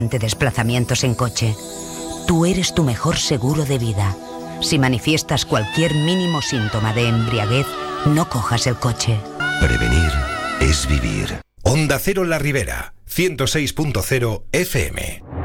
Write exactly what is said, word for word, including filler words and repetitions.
de desplazamientos en coche. Tú eres tu mejor seguro de vida. Si manifiestas cualquier mínimo síntoma de embriaguez, no cojas el coche. Prevenir es vivir. Onda Cero La Ribera, ciento seis punto cero F M.